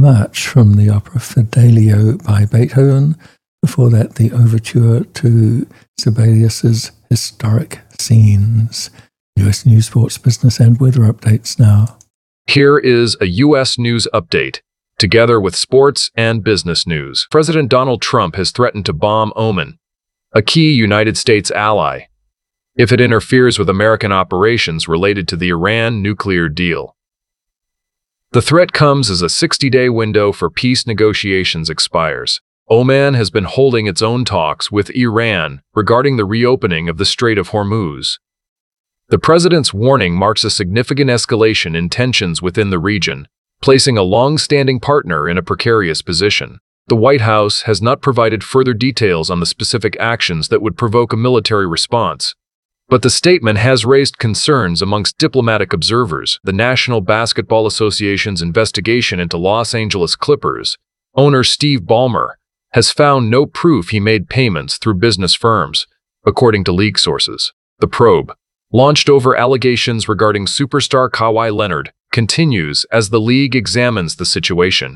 March from the opera Fidelio by Beethoven. Before that, the overture to Sibelius's Historic Scenes. U.S. news, sports, business, and weather updates now. Here is a U.S. news update, together with sports and business news. President Donald Trump has threatened to bomb Oman, a key United States ally, if it interferes with American operations related to the Iran nuclear deal. The threat comes as a 60-day window for peace negotiations expires. Oman has been holding its own talks with Iran regarding the reopening of the Strait of Hormuz. The president's warning marks a significant escalation in tensions within the region, placing a long-standing partner in a precarious position. The White House has not provided further details on the specific actions that would provoke a military response, but the statement has raised concerns amongst diplomatic observers. The National Basketball Association's investigation into Los Angeles Clippers owner Steve Ballmer has found no proof he made payments through business firms, according to league sources. The probe, launched over allegations regarding superstar Kawhi Leonard, continues as the league examines the situation.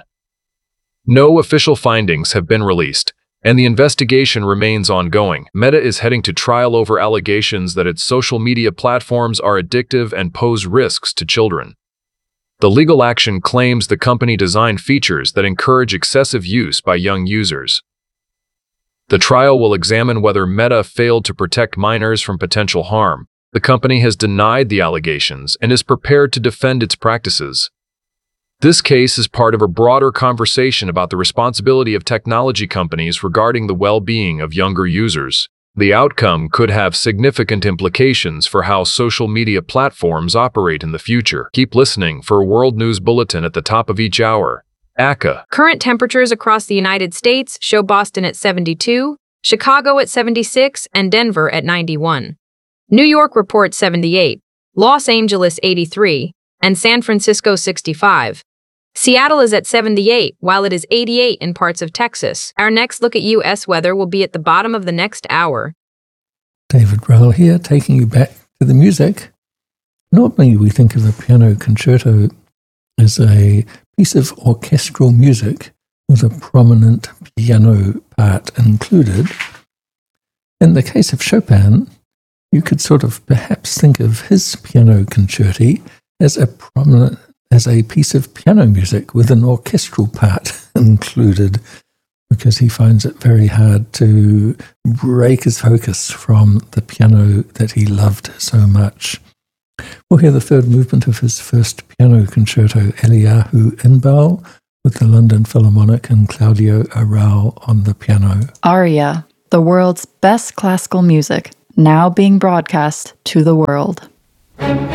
No official findings have been released, and the investigation remains ongoing. Meta is heading to trial over allegations that its social media platforms are addictive and pose risks to children. The legal action claims the company designed features that encourage excessive use by young users. The trial will examine whether Meta failed to protect minors from potential harm. The company has denied the allegations and is prepared to defend its practices. This case is part of a broader conversation about the responsibility of technology companies regarding the well-being of younger users. The outcome could have significant implications for how social media platforms operate in the future. Keep listening for a World News Bulletin at the top of each hour. ACA. Current temperatures across the United States show Boston at 72, Chicago at 76, and Denver at 91. New York reports 78, Los Angeles 83, and San Francisco 65. Seattle is at 78, while it is 88 in parts of Texas. Our next look at U.S. weather will be at the bottom of the next hour. David Rowell here, taking you back to the music. Normally we think of a piano concerto as a piece of orchestral music with a prominent piano part included. In the case of Chopin, you could sort of perhaps think of his piano concerti as a piece of piano music with an orchestral part included, because he finds it very hard to break his focus from the piano that he loved so much. We'll hear the third movement of his first piano concerto, Eliyahu Inbal, with the London Philharmonic and Claudio Arrau on the piano. Aria, the world's best classical music, now being broadcast to the world.